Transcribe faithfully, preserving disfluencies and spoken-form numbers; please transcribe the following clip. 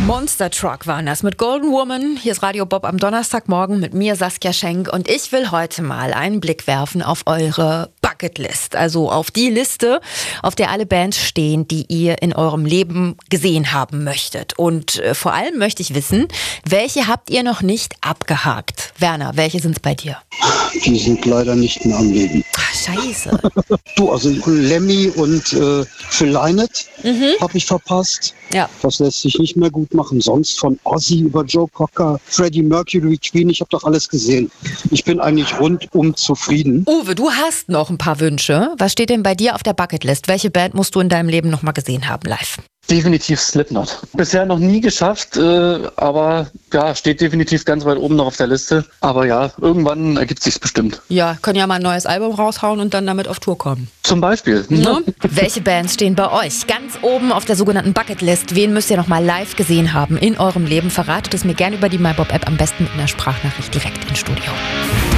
Monster Truck waren das mit Golden Woman. Hier ist Radio Bob am Donnerstagmorgen mit mir, Saskia Schenk. Und ich will heute mal einen Blick werfen auf eure Bucketlist. Also auf die Liste, auf der alle Bands stehen, die ihr in eurem Leben gesehen haben möchtet. Und äh, vor allem möchte ich wissen, welche habt ihr noch nicht abgehakt? Werner, welche sind's bei dir? Die sind leider nicht mehr am Leben. Ach, scheiße. Du, also Lemmy und äh, Phil Lynott Mhm. habe ich verpasst. Ja. Das lässt sich nicht mehr gut machen. Sonst von Ozzy über Joe Cocker, Freddie Mercury, Queen, ich habe doch alles gesehen. Ich bin eigentlich rundum zufrieden. Uwe, du hast noch ein paar Wünsche. Was steht denn bei dir auf der Bucketlist? Welche Band musst du in deinem Leben noch mal gesehen haben live? Definitiv Slipknot. Bisher noch nie geschafft, äh, aber ja, steht definitiv ganz weit oben noch auf der Liste. Aber ja, irgendwann ergibt sich's bestimmt. Ja, können ja mal ein neues Album raushauen und dann damit auf Tour kommen. Zum Beispiel. Ne? Welche Bands stehen bei euch ganz oben auf der sogenannten Bucketlist? Wen müsst ihr noch mal live gesehen haben in eurem Leben? Verratet es mir gerne über die MyBob-App, am besten mit einer Sprachnachricht direkt ins Studio.